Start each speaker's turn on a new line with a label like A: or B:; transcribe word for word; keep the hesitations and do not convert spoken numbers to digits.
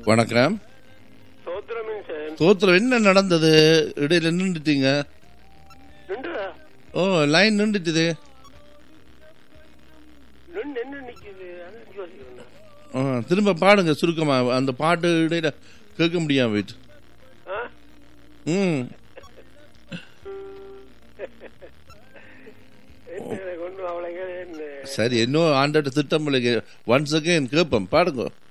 A: வணக்கம். தோத்திரம் என்ன நடந்தது? இடையில நின்றுட்டீங்க. ஓ, லைன் நின்றுட்டுது. திரும்ப பாடுங்க சுருக்கமா. அந்த பாட்டு இடையில கேட்க முடியாம போயிட்டு. ம் சரி, இன்னும் ஆண்டோட திட்டம் ஒன்ஸ் அகைன் கேட்போம். பாடுங்க.